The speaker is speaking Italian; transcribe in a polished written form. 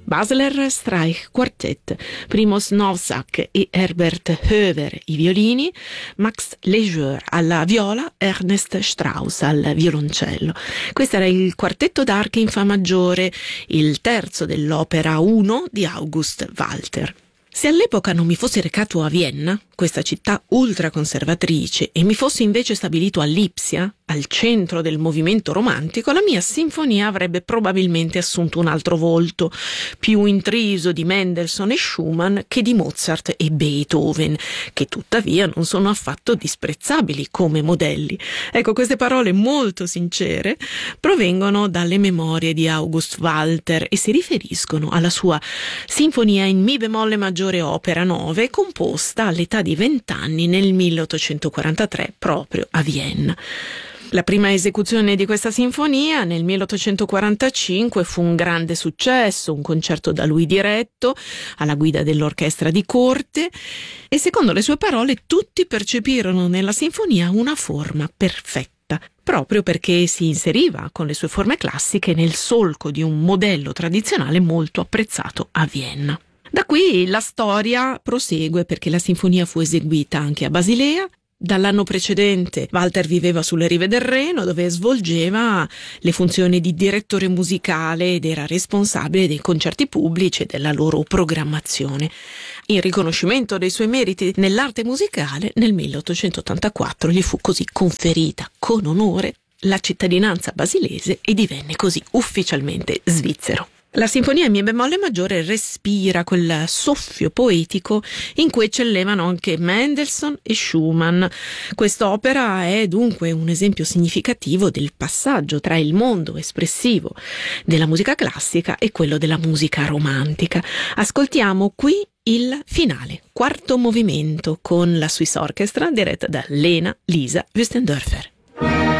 Basler Streich Quartet, Primož Novák e Herbert Höver i violini, Max Leger alla viola, Ernest Strauss al violoncello. Questo era il quartetto d'archi in fa maggiore, il terzo dell'opera 1 di August Walter. Se all'epoca non mi fossi recato a Vienna, questa città ultraconservatrice, e mi fossi invece stabilito a Lipsia, al centro del movimento romantico, la mia sinfonia avrebbe probabilmente assunto un altro volto, più intriso di Mendelssohn e Schumann che di Mozart e Beethoven, che tuttavia non sono affatto disprezzabili come modelli. Ecco, queste parole molto sincere provengono dalle memorie di August Walter e si riferiscono alla sua sinfonia in mi bemolle maggiore opera 9, composta all'età di 20 anni nel 1843 proprio a Vienna. La prima esecuzione di questa sinfonia nel 1845 fu un grande successo, un concerto da lui diretto alla guida dell'orchestra di corte e secondo le sue parole tutti percepirono nella sinfonia una forma perfetta, proprio perché si inseriva con le sue forme classiche nel solco di un modello tradizionale molto apprezzato a Vienna. Da qui la storia prosegue perché la sinfonia fu eseguita anche a Basilea. Dall'anno precedente Walter viveva sulle rive del Reno, dove svolgeva le funzioni di direttore musicale ed era responsabile dei concerti pubblici e della loro programmazione. In riconoscimento dei suoi meriti nell'arte musicale, nel 1884 gli fu così conferita con onore la cittadinanza basilese e divenne così ufficialmente svizzero. La sinfonia in mi bemolle maggiore respira quel soffio poetico in cui eccellevano anche Mendelssohn e Schumann. Quest'opera è dunque un esempio significativo del passaggio tra il mondo espressivo della musica classica e quello della musica romantica. Ascoltiamo qui il finale, quarto movimento con la Swiss Orchestra diretta da Lena Lisa Wüstendörfer.